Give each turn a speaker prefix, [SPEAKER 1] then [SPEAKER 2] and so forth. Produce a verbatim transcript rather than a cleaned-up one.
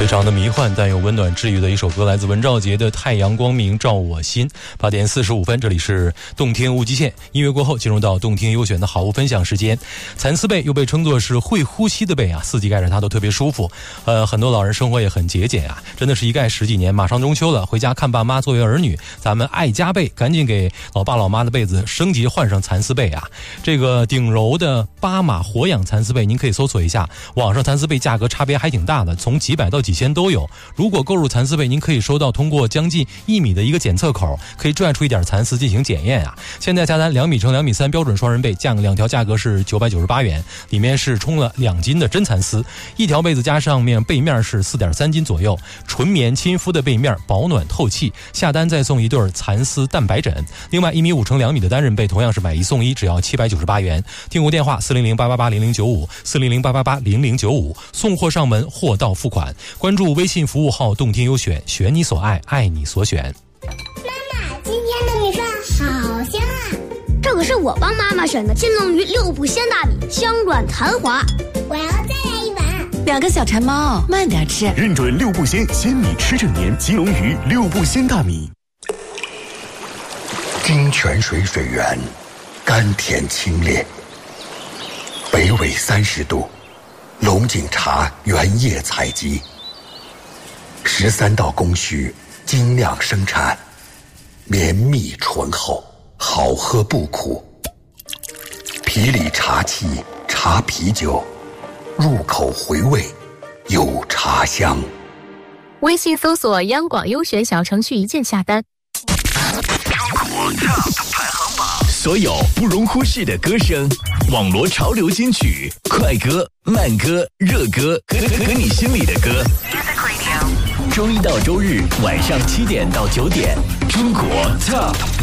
[SPEAKER 1] 非常的迷幻但又温暖治愈的一首歌，来自文兆杰的《太阳光明照我心》。八点四十五分，这里是动听无极限，音乐过后进入到动听优选的好物分享时间。蚕丝被又被称作是会呼吸的被啊，四季盖着它都特别舒服。呃，很多老人生活也很节俭啊，真的是一盖十几年。马上中秋了，回家看爸妈，作为儿女，咱们爱加被，赶紧给老爸老妈的被子升级换上蚕丝被啊。这个顶柔的巴马活养蚕丝被，您可以搜索一下，网上蚕丝被价格差别还挺大的，从几百到几千都有。如果购入蚕丝被，您可以收到通过将近一米的一个检测口，可以拽出一点蚕丝进行检验啊。现在下单两米乘两米三标准双人被，价两条价格是九百九十八元，里面是充了两斤的真蚕丝，一条被子加上面背面是四点三斤左右，纯棉亲肤的背面，保暖透气。下单再送一对蚕丝蛋白枕。另外一米五乘两米的单人被同样是买一送一，只要七百九十八元。订购电话四零零八八八零零九五四零零八八八零零九五，送货上门，货到付款。关注微信服务号动听优选，选你所爱，爱你所选。
[SPEAKER 2] 妈妈，今天的米饭好香啊！
[SPEAKER 3] 这可是我帮妈妈选的金龙鱼六步鲜大米，香软弹滑。
[SPEAKER 2] 我要再来一碗。
[SPEAKER 4] 两个小馋猫，慢点吃，
[SPEAKER 5] 认准六步鲜鲜米吃正年，金龙鱼六步鲜大米。
[SPEAKER 6] 金泉水水源，甘甜清冽。北纬三十度，龙井茶原叶采集，十三道工序精酿生产，绵密醇厚，好喝不苦。皮里茶气，茶啤酒，入口回味，有茶香。
[SPEAKER 7] 微信搜索央广优选小程序一键下单。
[SPEAKER 5] 中国 Top 排行榜，所有不容忽视的歌声，网罗潮流金曲、快歌、慢歌、热歌和和你心里的歌。周一到周日晚上七点到九点，中国 Top。